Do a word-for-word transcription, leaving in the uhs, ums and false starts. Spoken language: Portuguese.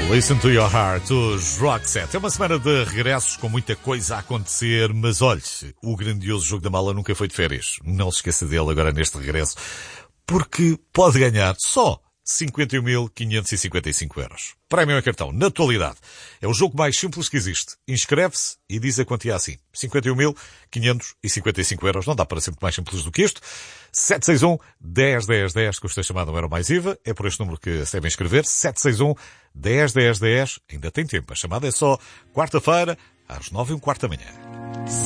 Listen to your heart, os Roxette. É uma semana de regressos com muita coisa a acontecer, mas olhe, o grandioso jogo da mala nunca foi de férias. Não se esqueça dele agora neste regresso, porque pode ganhar só cinquenta e um mil quinhentos e cinquenta e cinco euros. Prémio em cartão, na atualidade. É o jogo mais simples que existe. Inscreve-se e diz a quantia assim. cinquenta e um mil quinhentos e cinquenta e cinco euros. Não dá para ser muito mais simples do que isto. sete seis um, dez, dez, dez, custa a chamada um euro mais I V A. É por este número que se devem inscrever. sete seis um, dez, dez, dez. Ainda tem tempo. A chamada é só quarta-feira, às nove e um quarto da manhã.